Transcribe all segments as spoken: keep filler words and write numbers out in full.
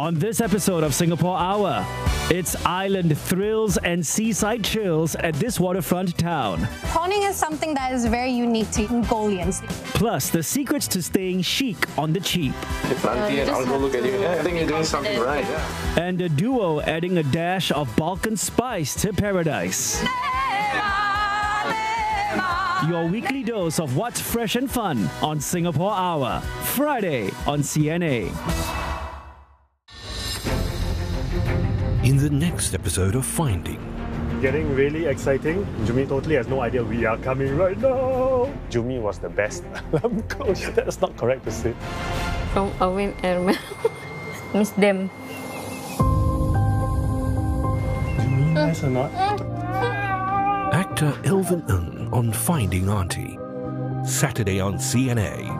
On this episode of Singapore Hour, it's island thrills and seaside chills at this waterfront town. Prawning is something that is very unique to Mongolians. Plus, the secrets to staying chic on the cheap. If Auntie and Uncle look at you, yeah, I think you're doing something right. Yeah. And a duo adding a dash of Balkan spice to paradise. Your weekly dose of what's fresh and fun on Singapore Hour, Friday on C N A. In the next episode of Finding. Getting really exciting. Jumi totally has no idea we are coming right now. Jumi was the best alarm coach. That's not correct to say. From Owen and miss them. Jumi, nice or not? Actor Elvin Ng on Finding Auntie. Saturday on C N A.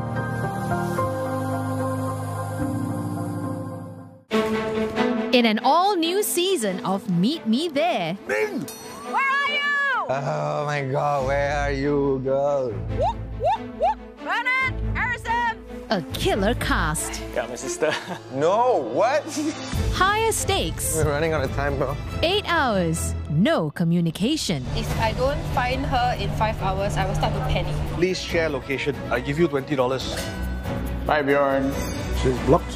In an all-new season of Meet Me There. Ming! Where are you? Oh my god, where are you, girl? Whoop, whoop, whoop. Bernard, Harrison. A killer cast. Got my sister. No, what? Higher stakes. We're running out of time, bro. Eight hours. No communication. If I don't find her in five hours, I will start to panic. Please share location. I give you twenty dollars. Bye, Bjorn. She's blocked.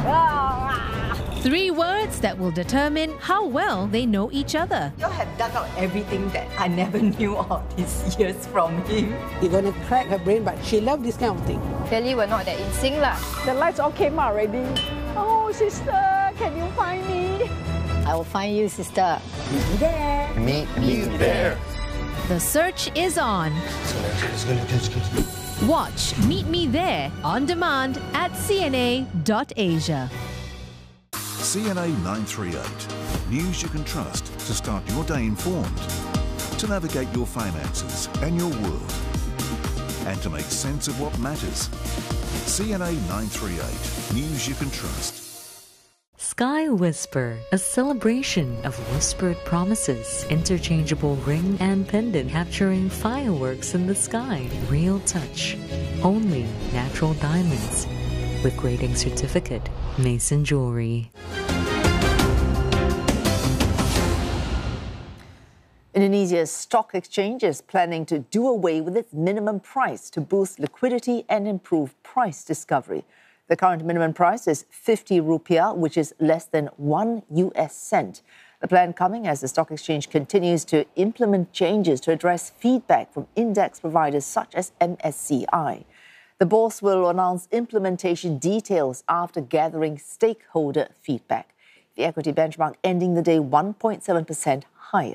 Three words that will determine how well they know each other. You have dug out everything that I never knew all these years from him. You're gonna crack her brain, but she loved this kind of thing. Clearly, we're not that in sync lah. The lights all came out already. Oh, sister, can you find me? I will find you, sister. Meet me there. Meet me there. The search is on. Watch Meet Me There on demand at c n a dot asia. C N A nine three eight. News you can trust to start your day informed, to navigate your finances and your world, and to make sense of what matters. C N A nine three eight. News you can trust. Sky Whisper, a celebration of whispered promises, interchangeable ring and pendant capturing fireworks in the sky. Real touch. Only natural diamonds. With grading certificate, Mason Jewelry. Indonesia's stock exchange is planning to do away with its minimum price to boost liquidity and improve price discovery. The current minimum price is fifty rupiah, which is less than one U S cent. The plan coming as the stock exchange continues to implement changes to address feedback from index providers such as M S C I. The boss will announce implementation details after gathering stakeholder feedback. The equity benchmark ending the day one point seven percent higher.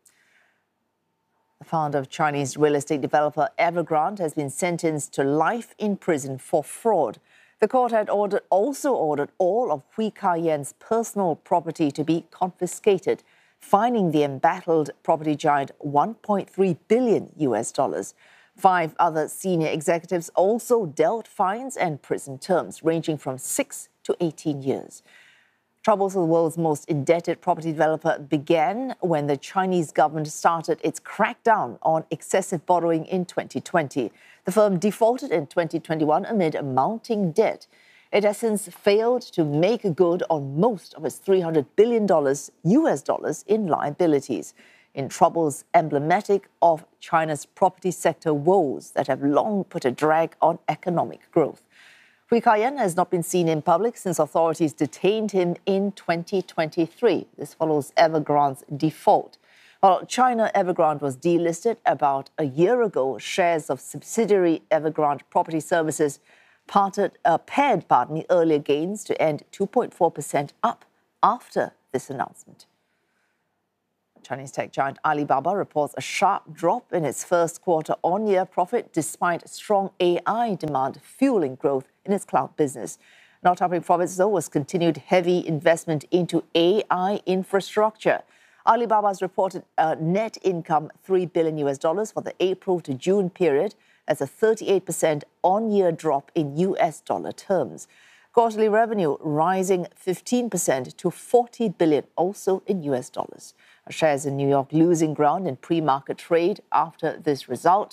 The founder of Chinese real estate developer Evergrande has been sentenced to life in prison for fraud. The court had ordered, also ordered all of Hui Ka-Yen's personal property to be confiscated, fining the embattled property giant one point three billion U S dollars. Five other senior executives also dealt fines and prison terms ranging from six to eighteen years. Troubles with the world's most indebted property developer began when the Chinese government started its crackdown on excessive borrowing in twenty twenty. The firm defaulted in twenty twenty-one amid a mounting debt. It has since failed to make good on most of its three hundred billion dollars U S dollars in liabilities, in troubles emblematic of China's property sector woes that have long put a drag on economic growth. Hui Ka-Yen has not been seen in public since authorities detained him in twenty twenty-three. This follows Evergrande's default. While China Evergrande was delisted about a year ago, shares of subsidiary Evergrande Property Services parted, uh, paired pardon me, earlier gains to end two point four percent up after this announcement. Chinese tech giant Alibaba reports a sharp drop in its first quarter on-year profit despite strong A I demand fueling growth in its cloud business. Not topping profits, though, was continued heavy investment into A I infrastructure. Alibaba's reported uh, net income three billion U S dollars for the April to June period. That's a thirty-eight percent on-year drop in U S dollar terms. Quarterly revenue rising fifteen percent to forty billion dollars, also in U S dollars. Shares in New York losing ground in pre-market trade after this result.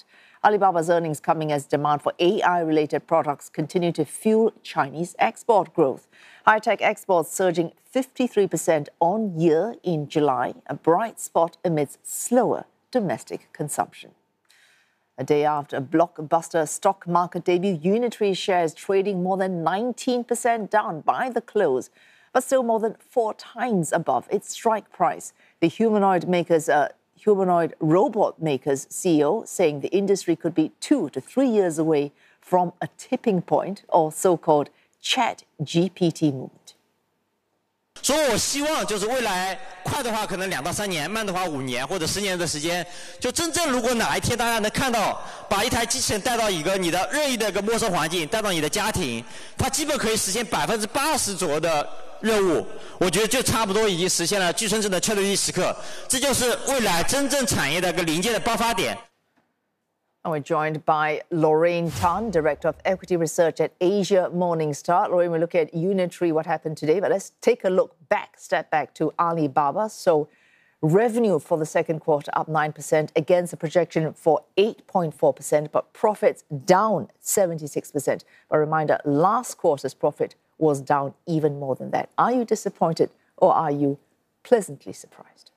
Alibaba's earnings coming as demand for A I-related products continue to fuel Chinese export growth. High-tech exports surging fifty-three percent on year in July, a bright spot amidst slower domestic consumption. A day after a blockbuster stock market debut, Unitree shares trading more than nineteen percent down by the close, but still more than four times above its strike price. The humanoid makers, uh, humanoid robot makers C E O saying the industry could be two to three years away from a tipping point, or so-called Chat G P T movement. 所以我希望就是未来快的话可能两到三年，慢的话五年或者十年的时间，就真正如果哪一天大家能看到，把一台机器人带到一个你的任意的一个陌生环境，带到你的家庭，它基本可以实现百分之八十左右的任务，我觉得就差不多已经实现了具身智能 Chat G P T 时刻，这就是未来真正产业的一个临界的爆发点。 And we're joined by Lorraine Tan, Director of Equity Research at Asia Morningstar. Lorraine, we look at Unitree, what happened today, but let's take a look back, step back to Alibaba. So revenue for the second quarter up nine percent against a projection for eight point four percent, but profits down seventy-six percent. A reminder, last quarter's profit was down even more than that. Are you disappointed or are you pleasantly surprised?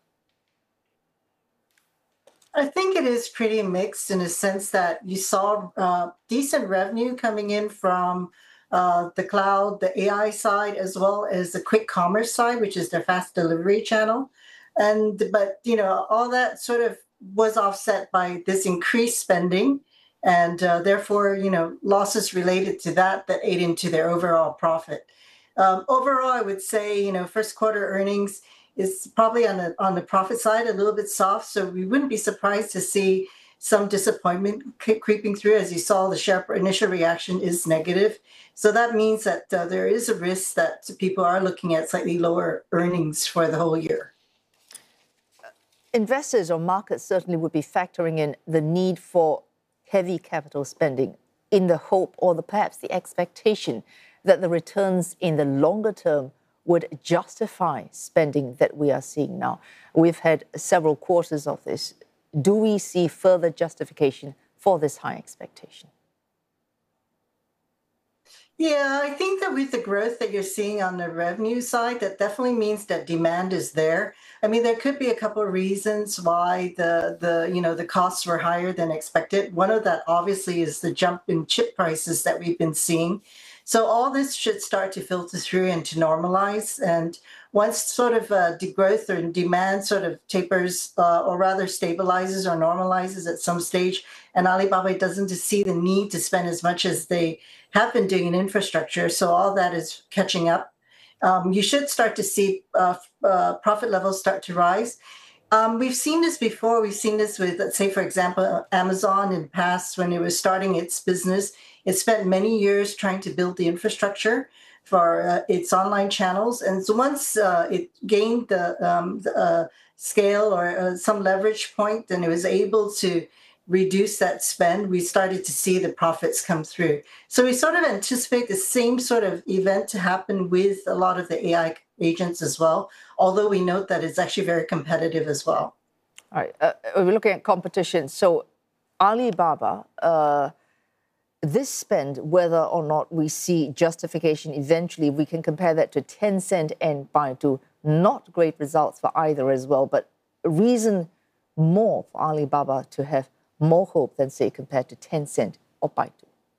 I think it is pretty mixed in the sense that you saw uh, decent revenue coming in from uh, the cloud, the A I side, as well as the quick commerce side, which is their fast delivery channel. And but you know all that sort of was offset by this increased spending, and uh, therefore you know losses related to that that ate into their overall profit. Um, overall, I would say you know first quarter earnings is probably on the on the profit side a little bit soft, so we wouldn't be surprised to see some disappointment creeping through. As you saw, the share initial reaction is negative, so that means that uh, there is a risk that people are looking at slightly lower earnings for the whole year. Investors or markets certainly would be factoring in the need for heavy capital spending in the hope or the perhaps the expectation that the returns in the longer term would justify spending that we are seeing now. We've had several quarters of this. Do we see further justification for this high expectation? Yeah, I think that with the growth that you're seeing on the revenue side, that definitely means that demand is there. I mean, there could be a couple of reasons why the, the you know, the costs were higher than expected. One of that obviously is the jump in chip prices that we've been seeing. So all this should start to filter through and to normalize. And once sort of uh, degrowth or demand sort of tapers uh, or rather stabilizes or normalizes at some stage, and Alibaba doesn't see the need to spend as much as they have been doing in infrastructure, so all that is catching up, um, you should start to see uh, uh, profit levels start to rise. Um, we've seen this before. We've seen this with, let's say, for example, Amazon in the past when it was starting its business. It spent many years trying to build the infrastructure for uh, its online channels. And so once uh, it gained the, um, the uh, scale or uh, some leverage point and it was able to reduce that spend, we started to see the profits come through. So we sort of anticipate the same sort of event to happen with a lot of the A I agents as well, although we note that it's actually very competitive as well. All right, uh, we're looking at competition. So Alibaba, uh, this spend, whether or not we see justification eventually, we can compare that to Tencent and Baidu. Not great results for either as well, but reason more for Alibaba to have more hope than, say, compared to Tencent or Baidu.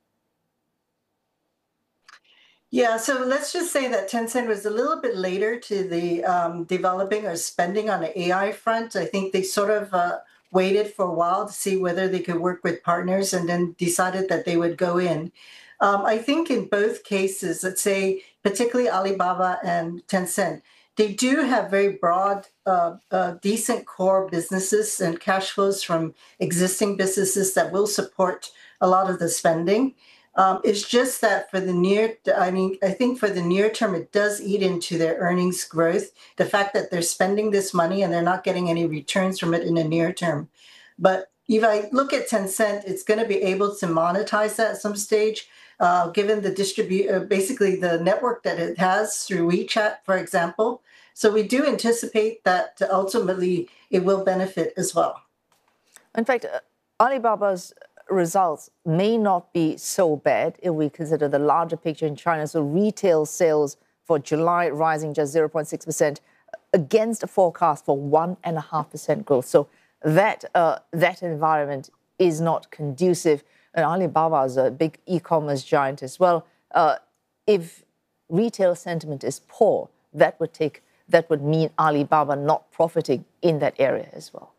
Yeah, so let's just say that Tencent was a little bit later to the um, developing or spending on the A I front. I think they sort of uh, waited for a while to see whether they could work with partners and then decided that they would go in. Um, I think in both cases, let's say particularly Alibaba and Tencent, they do have very broad, uh, uh, decent core businesses and cash flows from existing businesses that will support a lot of the spending. Um, it's just that for the near, I mean, I think for the near term, it does eat into their earnings growth. The fact that they're spending this money and they're not getting any returns from it in the near term. But if I look at Tencent, it's going to be able to monetize that at some stage, uh, given the distribute, uh, basically the network that it has through WeChat, for example. So we do anticipate that ultimately it will benefit as well. In fact, uh, Alibaba's results may not be so bad if we consider the larger picture in China. So retail sales for July rising just zero point six percent against a forecast for one point five percent growth. So that, uh, that environment is not conducive. And Alibaba is a big e-commerce giant as well. Uh, if retail sentiment is poor, that would take that would mean Alibaba not profiting in that area as well.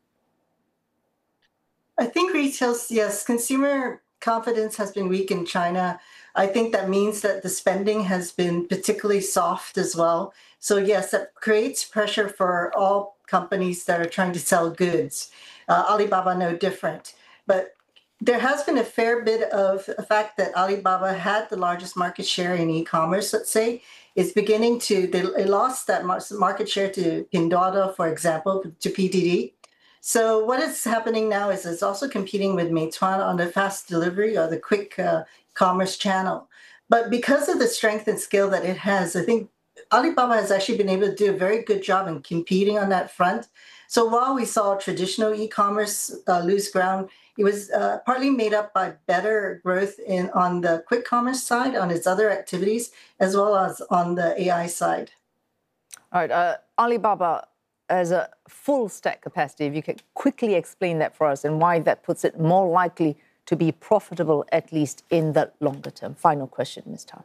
I think retail, yes, consumer confidence has been weak in China. I think that means that the spending has been particularly soft as well. So yes, that creates pressure for all companies that are trying to sell goods. Uh, Alibaba no different. But there has been a fair bit of the fact that Alibaba had the largest market share in e-commerce, let's say. It's beginning to, they, they lost that market share to Pinduoduo, for example, to P D D. So what is happening now is it's also competing with Meituan on the fast delivery or the quick uh, commerce channel. But because of the strength and skill that it has, I think Alibaba has actually been able to do a very good job in competing on that front. So while we saw traditional e-commerce uh, lose ground, it was uh, partly made up by better growth in on the quick commerce side, on its other activities, as well as on the A I side. All right, uh, Alibaba as a full stack capacity, if you could quickly explain that for us and why that puts it more likely to be profitable, at least in the longer term. Final question, Miz Tan.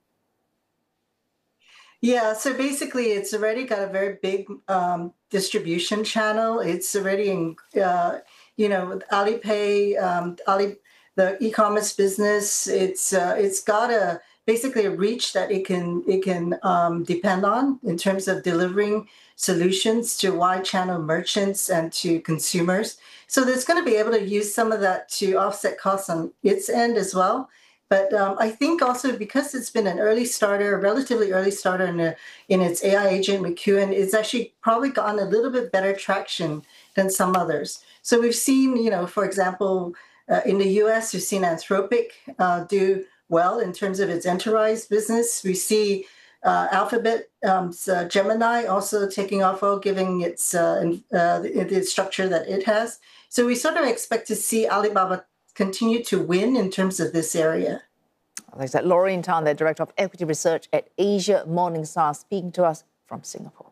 Yeah, so basically it's already got a very big um, distribution channel. It's already in, uh, you know, with Alipay, um, Ali, the e-commerce business, it's uh, it's got a basically a reach that it can it can um, depend on in terms of delivering solutions to wide channel merchants and to consumers. So it's going to be able to use some of that to offset costs on its end as well. But um, I think also because it's been an early starter, a relatively early starter in, a, in its A I agent, McEwen, it's actually probably gotten a little bit better traction than some others. So we've seen, you know, for example, uh, in the U S, we've seen Anthropic uh, do well in terms of its enterprise business. We see uh, Alphabet, um, so Gemini also taking off well, giving its uh, uh, the, the structure that it has. So we sort of expect to see Alibaba continue to win in terms of this area. Thanks. Laureen Tan, the Director of Equity Research at Asia Morningstar, speaking to us from Singapore.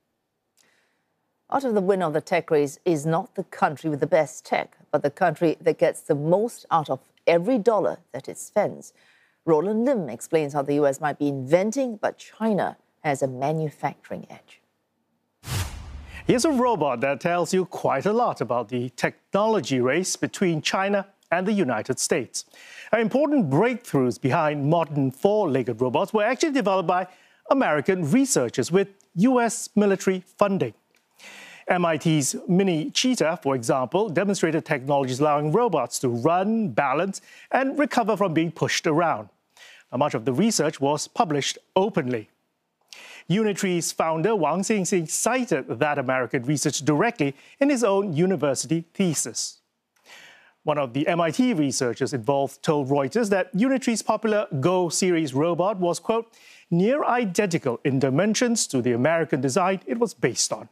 Out of the winner of the tech race is not the country with the best tech, but the country that gets the most out of every dollar that it spends. Roland Lim explains how the U S might be inventing, but China has a manufacturing edge. Here's a robot that tells you quite a lot about the technology race between China and the United States. Our important breakthroughs behind modern four-legged robots were actually developed by American researchers with U S military funding. M I T's Mini Cheetah, for example, demonstrated technologies allowing robots to run, balance, and recover from being pushed around. Now, much of the research was published openly. Unitree's founder, Wang Xingxing, cited that American research directly in his own university thesis. One of the M I T researchers involved told Reuters that Unitree's popular Go series robot was, quote, near identical in dimensions to the American design it was based on.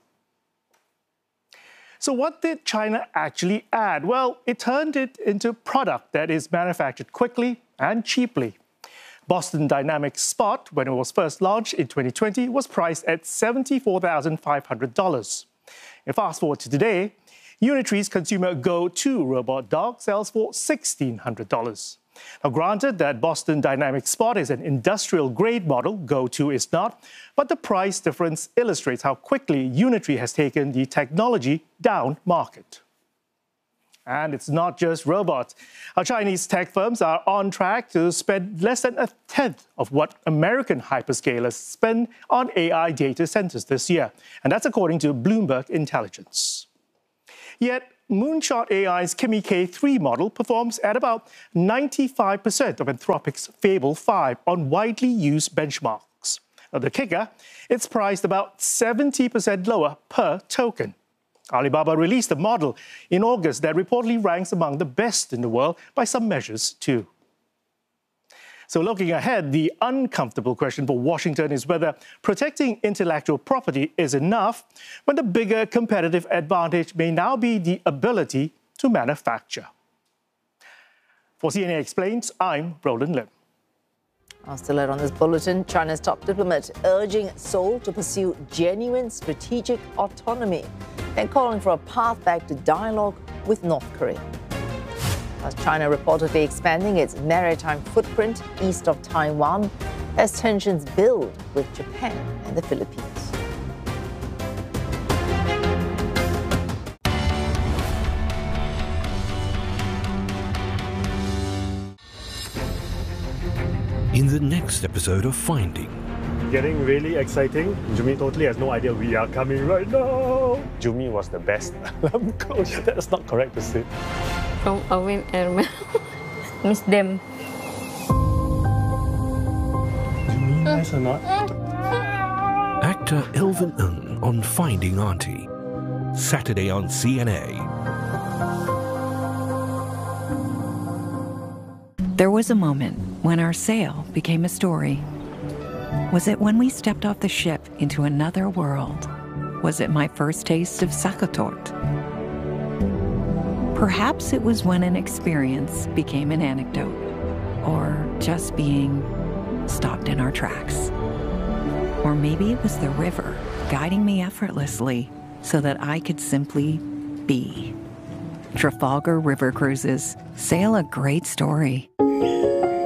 So what did China actually add? Well, it turned it into a product that is manufactured quickly and cheaply. Boston Dynamics Spot, when it was first launched in twenty twenty, was priced at seventy-four thousand five hundred dollars. And fast forward to today, Unitree's consumer Go two robot dog sells for sixteen hundred dollars. Now, granted that Boston Dynamics Spot is an industrial-grade model, Go two is not, but the price difference illustrates how quickly Unitree has taken the technology down market. And it's not just robots. Our Chinese tech firms are on track to spend less than a tenth of what American hyperscalers spend on A I data centers this year. And that's according to Bloomberg Intelligence. Yet, Moonshot A I's Kimi K three model performs at about ninety-five percent of Anthropic's Fable five on widely used benchmarks. Now, the kicker, it's priced about seventy percent lower per token. Alibaba released a model in August that reportedly ranks among the best in the world by some measures, too. So looking ahead, the uncomfortable question for Washington is whether protecting intellectual property is enough when the bigger competitive advantage may now be the ability to manufacture. For C N A Explains, I'm Roland Lim. I'll still add on this bulletin, China's top diplomat urging Seoul to pursue genuine strategic autonomy and calling for a path back to dialogue with North Korea. As China reportedly expanding its maritime footprint east of Taiwan as tensions build with Japan and the Philippines. In the next episode of Finding. Getting really exciting. Jumi totally has no idea we are coming right now. Jumi was the best alarm coach. That's not correct to say. From Owen and Mel. Miss them. Jumi, nice or not? Actor Elvin Ng on Finding Auntie. Saturday on C N A. There was a moment when our sail became a story. Was it when we stepped off the ship into another world? Was it my first taste of sakatort? Perhaps it was when an experience became an anecdote, or just being stopped in our tracks. Or maybe it was the river guiding me effortlessly so that I could simply be. Trafalgar River Cruises. Sail a great story.